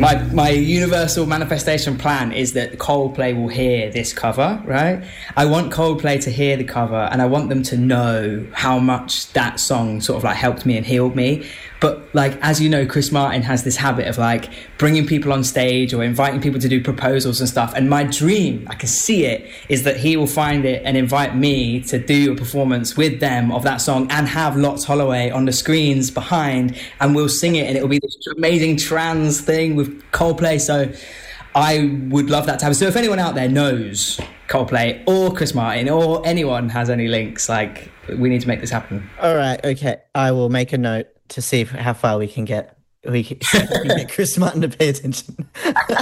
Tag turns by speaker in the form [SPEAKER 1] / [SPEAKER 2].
[SPEAKER 1] my universal manifestation plan is that Coldplay will hear this cover, right? I want Coldplay to hear the cover, and I want them to know how much that song sort of like helped me and healed me. But like, as you know, Chris Martin has this habit of like bringing people on stage or inviting people to do proposals and stuff. And my dream, I can see it, is that he will find it and invite me to do a performance with them of that song and have Lots Holloway on the screens behind, and we'll sing it, and it'll be this amazing trans thing with Coldplay. So I would love that to happen. So if anyone out there knows Coldplay or Chris Martin or anyone has any links, like, we need to make this happen.
[SPEAKER 2] All right, okay. I will make a note to see how far we can get. We can get Chris Martin to pay attention.